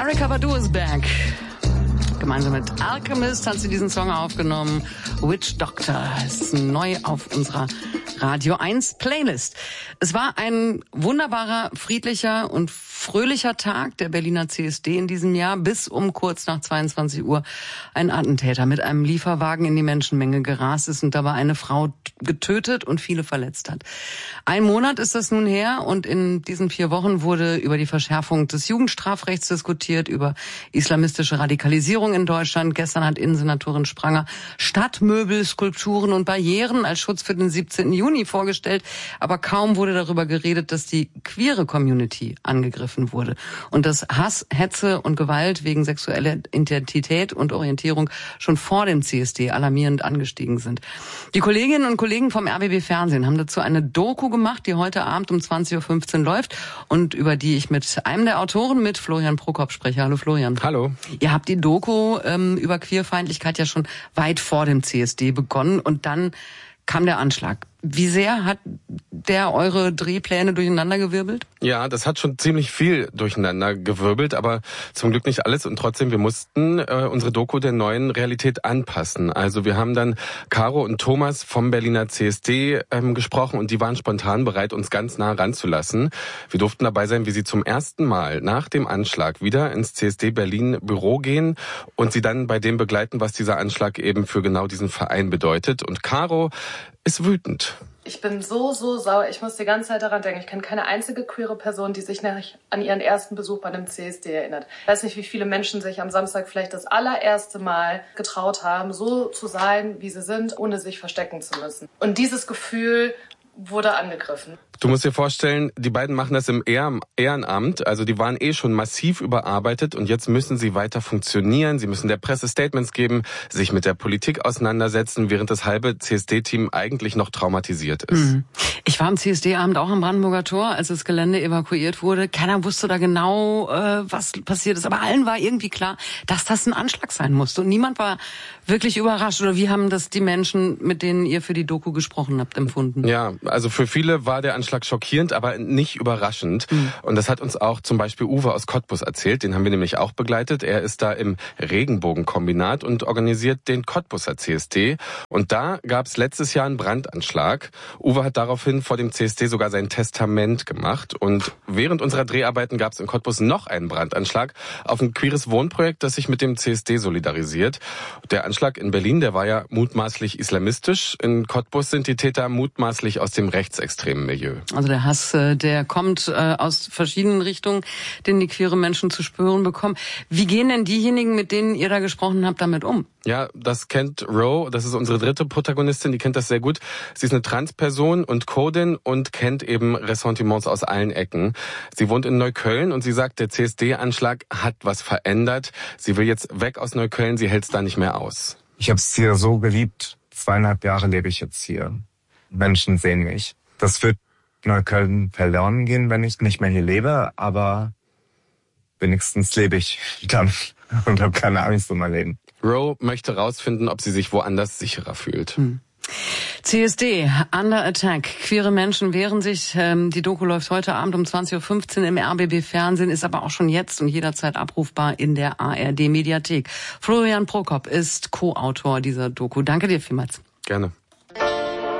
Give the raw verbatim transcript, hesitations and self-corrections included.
Erykah Badu is back. Gemeinsam mit Alchemist hat sie diesen Song aufgenommen. Witch Doctor ist neu auf unserer Radio eins Playlist. Es war ein wunderbarer, friedlicher und fröhlicher Tag der Berliner C S D in diesem Jahr, bis um kurz nach zweiundzwanzig Uhr ein Attentäter mit einem Lieferwagen in die Menschenmenge gerast ist und dabei eine Frau getötet und viele verletzt hat. Ein Monat ist das nun her und in diesen vier Wochen wurde über die Verschärfung des Jugendstrafrechts diskutiert, über islamistische Radikalisierung in Deutschland. Gestern hat Innensenatorin Spranger Stadtmöbel, Skulpturen und Barrieren als Schutz für den siebzehnten Juni vorgestellt. Aber kaum wurde darüber geredet, dass die queere Community angegriffen wurde und dass Hass, Hetze und Gewalt wegen sexueller Identität und Orientierung schon vor dem C S D alarmierend angestiegen sind. Die Kolleginnen und Kollegen vom R B B Fernsehen haben dazu eine Doku gemacht, die heute Abend um zwanzig Uhr fünfzehn läuft und über die ich mit einem der Autoren, mit Florian Prokop, spreche. Hallo Florian. Hallo. Ihr habt die Doku ähm, über Queerfeindlichkeit ja schon weit vor dem C S D begonnen und dann kam der Anschlag. Wie sehr hat der eure Drehpläne durcheinandergewirbelt? Ja, das hat schon ziemlich viel durcheinandergewirbelt, aber zum Glück nicht alles. Und trotzdem, wir mussten äh, unsere Doku der neuen Realität anpassen. Also wir haben dann Caro und Thomas vom Berliner C S D ähm, gesprochen und die waren spontan bereit, uns ganz nah ranzulassen. Wir durften dabei sein, wie sie zum ersten Mal nach dem Anschlag wieder ins C S D Berlin Büro gehen und sie dann bei dem begleiten, was dieser Anschlag eben für genau diesen Verein bedeutet. Und Caro ist wütend. Ich bin so, so sauer. Ich muss die ganze Zeit daran denken. Ich kenne keine einzige queere Person, die sich nicht an ihren ersten Besuch bei einem C S D erinnert. Ich weiß nicht, wie viele Menschen sich am Samstag vielleicht das allererste Mal getraut haben, so zu sein, wie sie sind, ohne sich verstecken zu müssen. Und dieses Gefühl wurde angegriffen. Du musst dir vorstellen, die beiden machen das im Ehrenamt, also die waren eh schon massiv überarbeitet und jetzt müssen sie weiter funktionieren, sie müssen der Presse Statements geben, sich mit der Politik auseinandersetzen, während das halbe C S D-Team eigentlich noch traumatisiert ist. Ich war am C S D-Abend auch am Brandenburger Tor, als das Gelände evakuiert wurde. Keiner wusste da genau, äh, was passiert ist, aber allen war irgendwie klar, dass das ein Anschlag sein musste und niemand war wirklich überrascht. Oder wie haben das die Menschen, mit denen ihr für die Doku gesprochen habt, empfunden? Ja, also für viele war der Anschlag schockierend, aber nicht überraschend. Mhm. Und das hat uns auch zum Beispiel Uwe aus Cottbus erzählt. Den haben wir nämlich auch begleitet. Er ist da im Regenbogenkombinat und organisiert den Cottbuser C S D. Und da gab es letztes Jahr einen Brandanschlag. Uwe hat daraufhin vor dem C S D sogar sein Testament gemacht. Und während unserer Dreharbeiten gab es in Cottbus noch einen Brandanschlag auf ein queeres Wohnprojekt, das sich mit dem C S D solidarisiert. Der Anschlag in Berlin, der war ja mutmaßlich islamistisch. In Cottbus sind die Täter mutmaßlich aus dem rechtsextremen Milieu. Also der Hass, der kommt aus verschiedenen Richtungen, den die queere Menschen zu spüren bekommen. Wie gehen denn diejenigen, mit denen ihr da gesprochen habt, damit um? Ja, das kennt Ro, das ist unsere dritte Protagonistin, die kennt das sehr gut. Sie ist eine Transperson und Codin und kennt eben Ressentiments aus allen Ecken. Sie wohnt in Neukölln und sie sagt, der C S D-Anschlag hat was verändert. Sie will jetzt weg aus Neukölln, sie hält es da nicht mehr aus. Ich habe es hier so geliebt. Zweieinhalb Jahre lebe ich jetzt hier. Menschen sehen mich. Das wird Neukölln verloren gehen, wenn ich nicht mehr hier lebe, aber wenigstens lebe ich dann und habe keine Angst um mein Leben. Ro möchte rausfinden, ob sie sich woanders sicherer fühlt. Hm. C S D, Under Attack. Queere Menschen wehren sich. Die Doku läuft heute Abend um zwanzig Uhr fünfzehn im R B B Fernsehen, ist aber auch schon jetzt und jederzeit abrufbar in der A R D Mediathek. Florian Prokop ist Co-Autor dieser Doku. Danke dir vielmals. Gerne.